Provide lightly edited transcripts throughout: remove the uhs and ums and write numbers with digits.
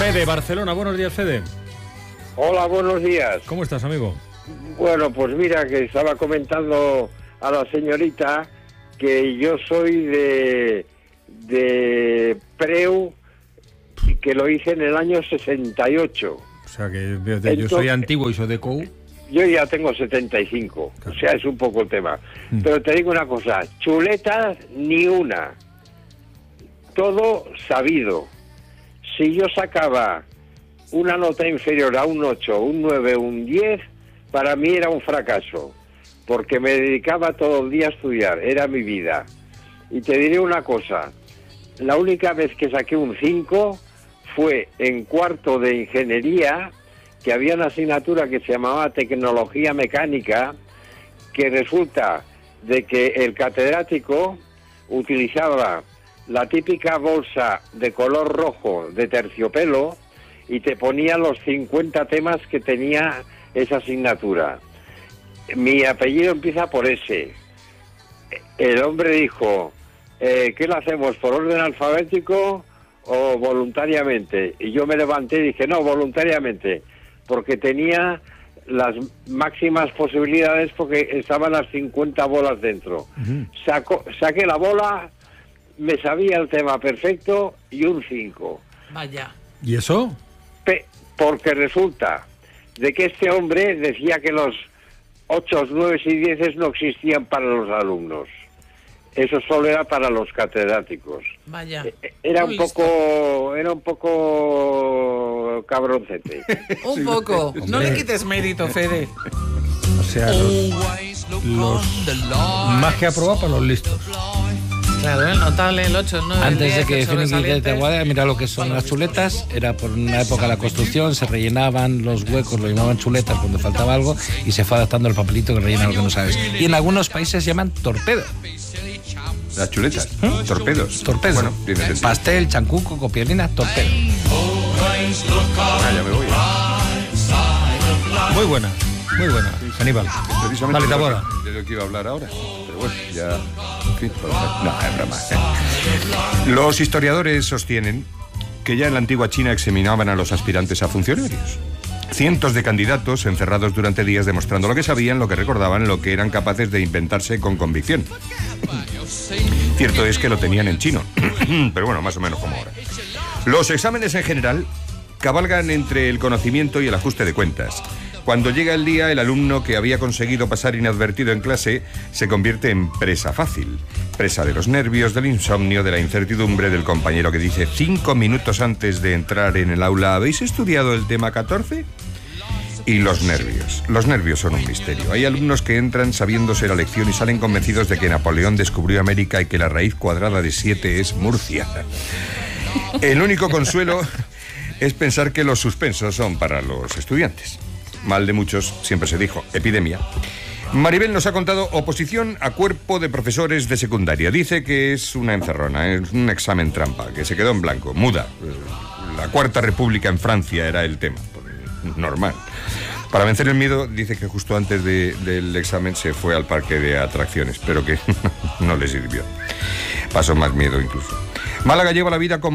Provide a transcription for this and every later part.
Fede, Barcelona. Buenos días, Fede. Hola, buenos días. ¿Cómo estás, amigo? Bueno, pues mira, que estaba comentando a la señorita que yo soy de Preu, que lo hice en el año 68. O sea, que yo soy antiguo y soy de COU. Yo ya tengo 75, claro. O sea, es un poco el tema. Pero te digo una cosa, chuletas ni una. Todo sabido. Si yo sacaba una nota inferior a un 8, un 9, un 10, para mí era un fracaso, porque me dedicaba todo el día a estudiar, era mi vida. Y te diré una cosa, la única vez que saqué un 5 fue en cuarto de ingeniería, que había una asignatura que se llamaba tecnología mecánica, que resulta de que el catedrático utilizaba la típica bolsa de color rojo de terciopelo y te ponía los 50 temas que tenía esa asignatura. Mi apellido empieza por S. El hombre dijo, ¿qué lo hacemos, por orden alfabético o voluntariamente? Y yo me levanté y dije, no, voluntariamente, porque tenía las máximas posibilidades, porque estaban las 50 bolas dentro. Saqué la bola, me sabía el tema perfecto y un 5. Vaya. ¿Y eso? Porque resulta de que este hombre decía que los 8, 9 y 10 no existían para los alumnos. Eso solo era para los catedráticos. Vaya. Era un poco cabroncete. Un poco. No le quites mérito, Fede. O sea, los más que aprobado para los listos. Claro, el notable, el 8, el 9, Antes el 10, de que el Finiquite sobresaliente. Aguada, mira lo que son las chuletas. Era por una época de la construcción, se rellenaban los huecos, lo llamaban chuletas cuando faltaba algo y se fue adaptando el papelito que rellena lo que no sabes. Y en algunos países se llaman torpedo. Las chuletas, torpedos. Torpedo. Bueno, tiene sentido. Pastel, chancuco, copiolina, torpedo. Ah, ya me voy. Muy buena, Aníbal. Precisamente Vale, Tabora. de lo que iba a hablar ahora. Pero bueno, ya... En fin, no, es broma. Los historiadores sostienen que ya en la antigua China examinaban a los aspirantes a funcionarios. Cientos de candidatos encerrados durante días demostrando lo que sabían, lo que recordaban, lo que eran capaces de inventarse con convicción. Cierto es que lo tenían en chino, pero bueno, más o menos como ahora. Los exámenes en general cabalgan entre el conocimiento y el ajuste de cuentas. Cuando llega el día, el alumno que había conseguido pasar inadvertido en clase se convierte en presa fácil. Presa de los nervios, del insomnio, de la incertidumbre del compañero que dice 5 minutos antes de entrar en el aula, ¿habéis estudiado el tema 14? Y los nervios. Los nervios son un misterio. Hay alumnos que entran sabiéndose la lección y salen convencidos de que Napoleón descubrió América y que la raíz cuadrada de 7 es Murcia. El único consuelo es pensar que los suspensos son para los estudiantes. Mal de muchos, siempre se dijo, epidemia. Maribel nos ha contado oposición a cuerpo de profesores de secundaria. Dice que es una encerrona, es un examen trampa, que se quedó en blanco, muda. La Cuarta República en Francia era el tema, normal. Para vencer el miedo, dice que justo antes del examen se fue al parque de atracciones, pero que no le sirvió. Pasó más miedo incluso. Málaga lleva la vida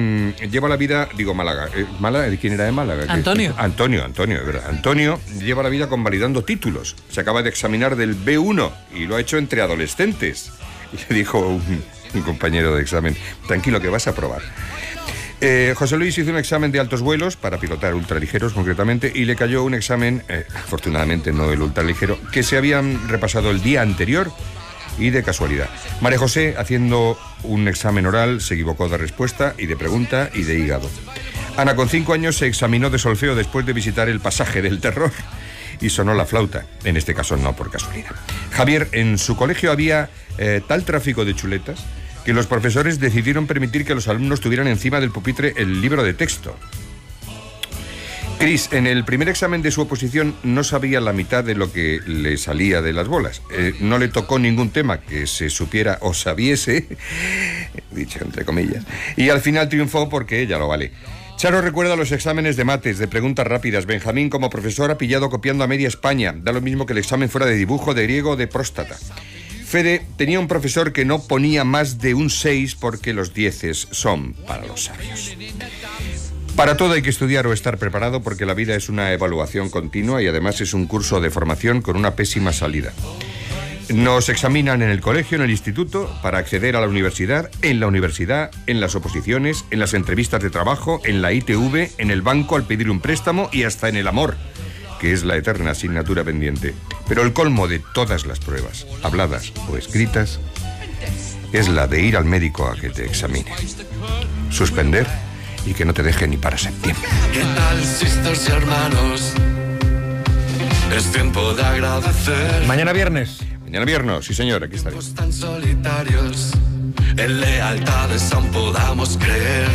Málaga, ¿quién era de Málaga? Antonio, es verdad. Antonio lleva la vida convalidando títulos. Se acaba de examinar del B1 y lo ha hecho entre adolescentes. Y le dijo un compañero de examen, tranquilo que vas a probar. José Luis hizo un examen de altos vuelos para pilotar ultraligeros concretamente y le cayó un examen, afortunadamente no el ultraligero, que se habían repasado el día anterior y de casualidad. María José, haciendo un examen oral, se equivocó de respuesta y de pregunta y de hígado. Ana, con 5 años, se examinó de solfeo después de visitar el pasaje del terror y sonó la flauta, en este caso no por casualidad. Javier, en su colegio había tal tráfico de chuletas que los profesores decidieron permitir que los alumnos tuvieran encima del pupitre el libro de texto. Cris, en el primer examen de su oposición no sabía la mitad de lo que le salía de las bolas. No le tocó ningún tema que se supiera o sabiese, dicho entre comillas, y al final triunfó porque ya lo vale. Charo recuerda los exámenes de mates, de preguntas rápidas. Benjamín, como profesor, ha pillado copiando a media España. Da lo mismo que el examen fuera de dibujo, de griego o de próstata. Fede tenía un profesor que no ponía más de un 6 porque los 10 son para los sabios. Para todo hay que estudiar o estar preparado porque la vida es una evaluación continua y además es un curso de formación con una pésima salida. Nos examinan en el colegio, en el instituto, para acceder a la universidad, en las oposiciones, en las entrevistas de trabajo, en la ITV, en el banco al pedir un préstamo y hasta en el amor, que es la eterna asignatura pendiente. Pero el colmo de todas las pruebas, habladas o escritas, es la de ir al médico a que te examine, suspender y que no te deje ni para septiembre. ¿Qué tal, sisters y hermanos? Es tiempo de agradecer. Mañana viernes. Mañana viernes, sí señor, aquí estaré. Tan solitarios, en lealtades aún podamos creer.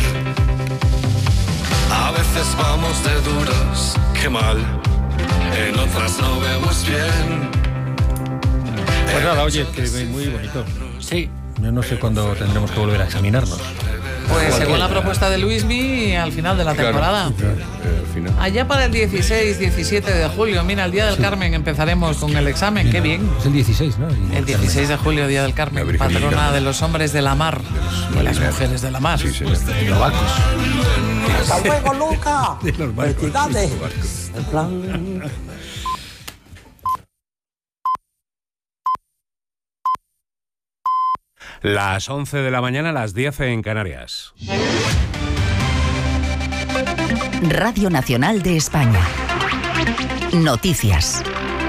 A veces vamos de duros, qué mal, en otras no vemos bien. Pues nada, oye, que muy bonito. Sí. Yo no sé cuándo tendremos que volver a examinarnos. Pues según la propuesta de Luismi, al final de la temporada. Claro, al final. Allá para el 16-17 de julio, mira, el Día del Carmen empezaremos con el examen, qué bien. Es el 16, ¿no? El 16 de julio, Día del Carmen, patrona de los hombres de la mar, de las mujeres de la mar. Sí, señor. Los barcos. ¡Hasta luego, Luca! De los barcos. ¡Felicidades! Los barcos. En plan... Las 11 de la mañana, las 10 en Canarias. Radio Nacional de España. Noticias.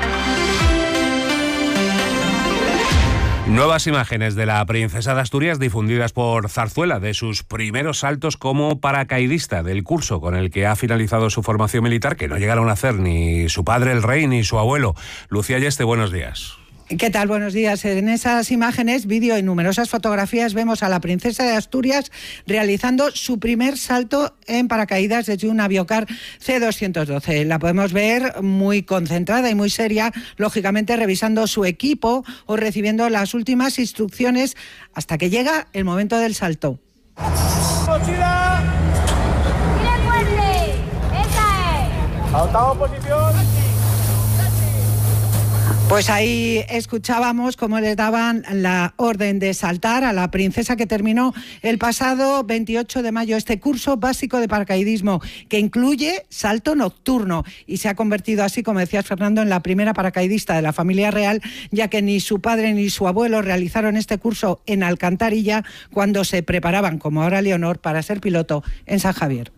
Nuevas imágenes de la princesa de Asturias difundidas por Zarzuela de sus primeros saltos como paracaidista del curso con el que ha finalizado su formación militar, que no llegaron a hacer ni su padre el rey ni su abuelo. Lucía Yeste, buenos días. ¿Qué tal? Buenos días. En esas imágenes, vídeo y numerosas fotografías vemos a la princesa de Asturias realizando su primer salto en paracaídas desde un aviocar C-212. La podemos ver muy concentrada y muy seria, lógicamente revisando su equipo o recibiendo las últimas instrucciones hasta que llega el momento del salto. ¡Mochila! ¡Mira fuerte! ¡Esa es! ¡Octava posición! Pues ahí escuchábamos cómo les daban la orden de saltar a la princesa, que terminó el pasado 28 de mayo este curso básico de paracaidismo, que incluye salto nocturno, y se ha convertido así, como decías, Fernando, en la primera paracaidista de la familia real, ya que ni su padre ni su abuelo realizaron este curso en Alcantarilla cuando se preparaban, como ahora Leonor, para ser piloto en San Javier.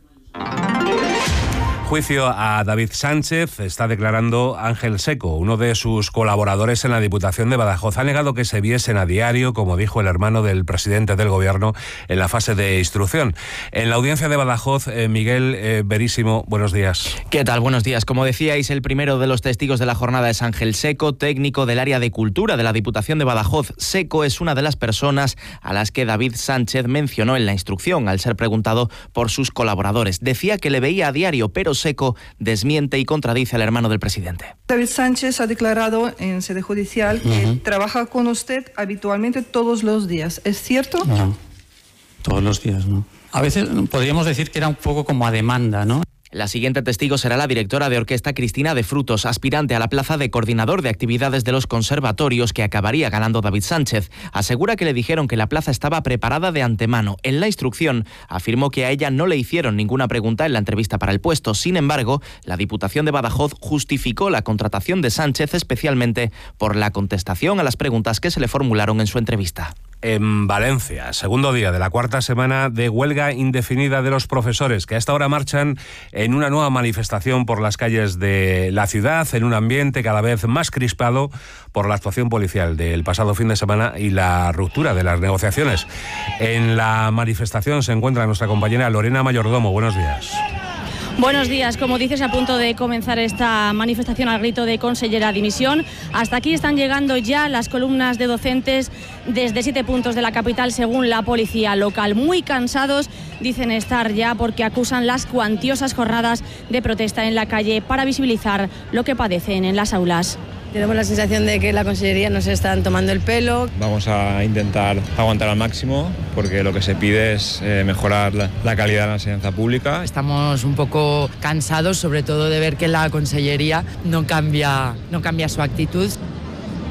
Juicio a David Sánchez está declarando Ángel Seco, uno de sus colaboradores en la Diputación de Badajoz. Ha negado que se viesen a diario, como dijo el hermano del presidente del Gobierno, en la fase de instrucción. En la audiencia de Badajoz, Miguel Verísimo, buenos días. ¿Qué tal? Buenos días. Como decíais, el primero de los testigos de la jornada es Ángel Seco, técnico del área de cultura de la Diputación de Badajoz. Seco es una de las personas a las que David Sánchez mencionó en la instrucción al ser preguntado por sus colaboradores. Decía que le veía a diario, pero Seco desmiente y contradice al hermano del presidente. David Sánchez ha declarado en sede judicial que trabaja con usted habitualmente todos los días. ¿Es cierto? No, todos los días, ¿no? A veces podríamos decir que era un poco como a demanda, ¿no? La siguiente testigo será la directora de orquesta Cristina de Frutos, aspirante a la plaza de coordinador de actividades de los conservatorios que acabaría ganando David Sánchez. Asegura que le dijeron que la plaza estaba preparada de antemano. En la instrucción afirmó que a ella no le hicieron ninguna pregunta en la entrevista para el puesto. Sin embargo, la Diputación de Badajoz justificó la contratación de Sánchez especialmente por la contestación a las preguntas que se le formularon en su entrevista. En Valencia, segundo día de la cuarta semana de huelga indefinida de los profesores, que a esta hora marchan en una nueva manifestación por las calles de la ciudad, en un ambiente cada vez más crispado por la actuación policial del pasado fin de semana y la ruptura de las negociaciones. En la manifestación se encuentra nuestra compañera Lorena Mayordomo. Buenos días. Buenos días. Como dices, a punto de comenzar esta manifestación al grito de consellera dimisión. Hasta aquí están llegando ya las columnas de docentes desde 7 puntos de la capital, según la policía local. Muy cansados dicen estar ya porque acusan las cuantiosas jornadas de protesta en la calle para visibilizar lo que padecen en las aulas. Tenemos la sensación de que la consellería nos están tomando el pelo. Vamos a intentar aguantar al máximo porque lo que se pide es mejorar la calidad de la enseñanza pública. Estamos un poco cansados, sobre todo de ver que la consellería no cambia su actitud.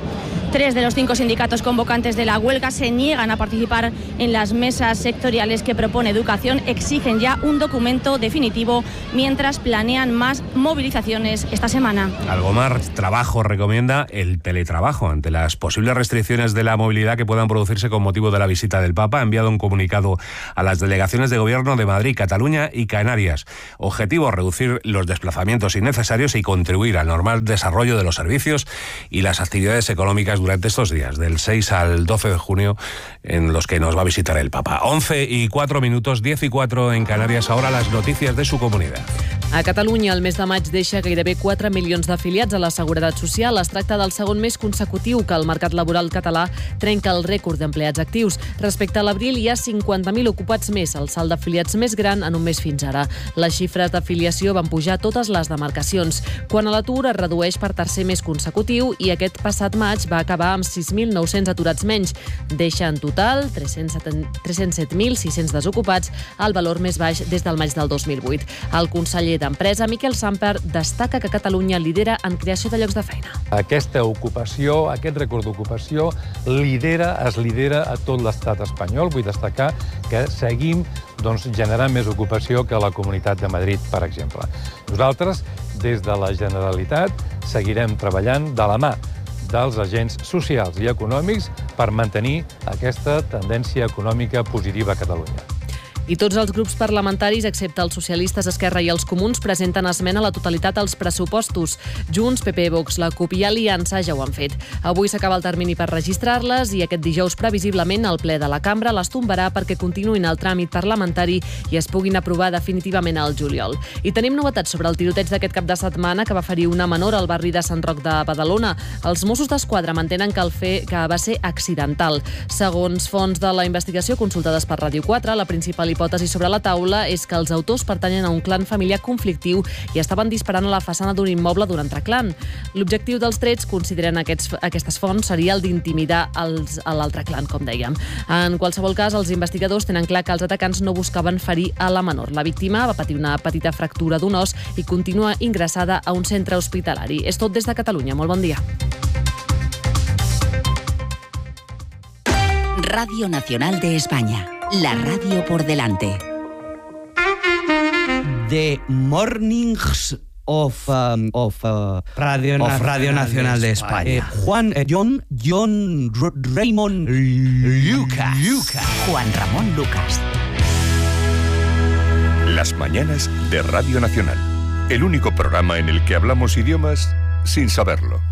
3 de los 5 sindicatos convocantes de la huelga se niegan a participar en las mesas sectoriales que propone Educación. Exigen ya un documento definitivo mientras planean más movilizaciones esta semana. Algomar Trabajo recomienda el teletrabajo ante las posibles restricciones de la movilidad que puedan producirse con motivo de la visita del Papa. Ha enviado un comunicado a las delegaciones de gobierno de Madrid, Cataluña y Canarias. Objetivo: reducir los desplazamientos innecesarios y contribuir al normal desarrollo de los servicios y las actividades económicas durante estos días, del 6 al 12 de junio, en los que nos va a visitar el Papa. 11:04, 10:04 en Canarias. Ahora las noticias de su comunidad. A Catalunya, el mes de maig deixa gairebé 4 milions d'afiliats a la Seguretat Social. Es tracta del segon mes consecutiu que el mercat laboral català trenca el rècord d'empleats actius. Respecte a l'abril, hi ha 50.000 ocupats més, el salt d'afiliats més gran en un mes fins ara. Les xifres d'afiliació van pujar a totes les demarcacions. Quan a l'atur es redueix per tercer mes consecutiu i aquest passat maig va acabar amb 6.900 aturats menys. Deixa en total 307.600 desocupats, el valor més baix des del maig del 2008. El conseller d'Empresa, Miquel Samper, destaca que Catalunya lidera en creació de llocs de feina. Aquesta ocupació, aquest rècord d'ocupació, es lidera a tot l'estat espanyol. Vull destacar que seguim generant més ocupació que la Comunitat de Madrid, per exemple. Nosaltres, des de la Generalitat, seguirem treballant de la mà dels agents socials i econòmics per mantenir aquesta tendència econòmica positiva a Catalunya. I tots els grups parlamentaris, excepte els socialistes, Esquerra i els Comuns, presenten esmena a la totalitat als pressupostos. Junts, PP, Vox, la CUP i Aliança ja ho han fet. Avui s'acaba el termini per registrar-les i aquest dijous, previsiblement, el ple de la cambra les tombarà perquè continuïn el tràmit parlamentari i es puguin aprovar definitivament al juliol. I tenim novetats sobre el tiroteig d'aquest cap de setmana que va ferir una menor al barri de Sant Roc de Badalona. Els Mossos d'Esquadra mantenen que va ser accidental. Segons fonts de la investigació consultades per Ràdio 4, la principal hipòtesi sobre la taula és que els autors pertanyen a un clan familiar conflictiu i estaven disparant a la façana d'un immoble d'un altre clan. L'objectiu dels trets, consideren aquestes fonts, seria el d'intimidar l'altre clan, com dèiem. En qualsevol cas, els investigadors tenen clar que els atacants no buscaven ferir a la menor. La víctima va patir una petita fractura d'un os i continua ingressada a un centre hospitalari. És tot des de Catalunya. Molt bon dia. Radio Nacional de España. La radio por delante. The Mornings of Radio Nacional de España. John Raymond Lucas. Juan Ramón Lucas. Las mañanas de Radio Nacional. El único programa en el que hablamos idiomas sin saberlo.